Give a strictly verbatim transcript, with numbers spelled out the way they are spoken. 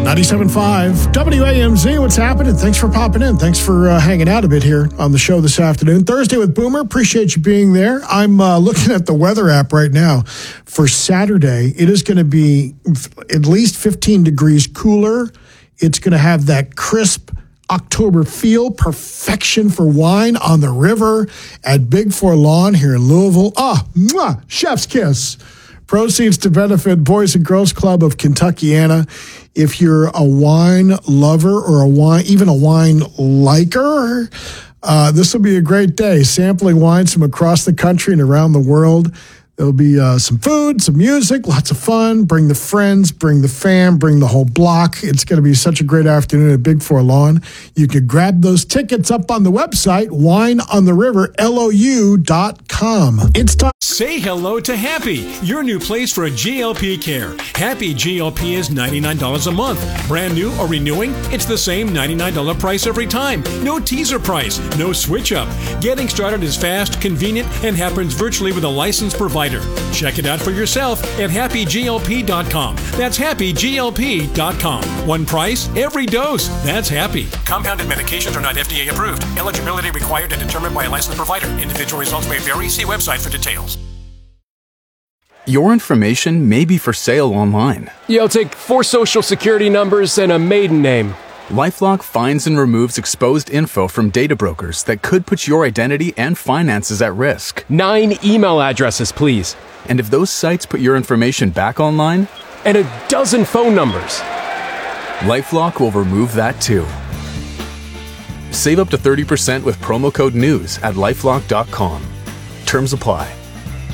ninety-seven point five W A M Z, what's happening? Thanks for popping in. Thanks for uh, hanging out a bit here on the show this afternoon. Thursday with Boomer. Appreciate you being there. I'm uh, looking at the weather app right now for Saturday. It is going to be at least fifteen degrees cooler. It's going to have that crisp October feel, perfection for wine on the river at Big Four Lawn here in Louisville. Ah, mwah, chef's kiss. Proceeds to benefit Boys and Girls Club of Kentuckiana. If you're a wine lover or a wine, even a wine liker, uh, this will be a great day. Sampling wines from across the country and around the world. There'll be uh, some food, some music, lots of fun. Bring the friends, bring the fam, bring the whole block. It's going to be such a great afternoon at Big Four Lawn. You can grab those tickets up on the website, wine on the river lou dot com. It's time. Say hello to Happy, your new place for a G L P care. Happy G L P is ninety-nine dollars a month. Brand new or renewing, it's the same ninety-nine dollars price every time. No teaser price, no switch up. Getting started is fast, convenient, and happens virtually with a licensed provider. Check it out for yourself at happy G L P dot com. That's happy G L P dot com. One price, every dose. That's Happy. Compounded medications are not F D A approved. Eligibility required and determined by a licensed provider. Individual results may vary. See website for details. Your information may be for sale online. Yeah, I'll take four social security numbers and a maiden name. LifeLock finds and removes exposed info from data brokers that could put your identity and finances at risk. Nine email addresses, please. And if those sites put your information back online? And a dozen phone numbers. LifeLock will remove that too. Save up to thirty percent with promo code NEWS at lifelock dot com. Terms apply.